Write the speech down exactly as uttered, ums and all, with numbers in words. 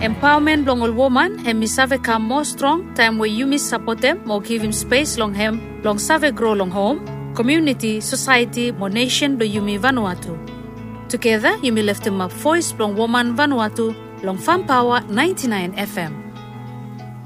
Empowerment long all woman and me save come more strong time where you miss support them more give him space long him long save grow long home community society more nation do you me Vanuatu. Together you me lift him up voice long woman Vanuatu long Farm Power ninety-nine F M.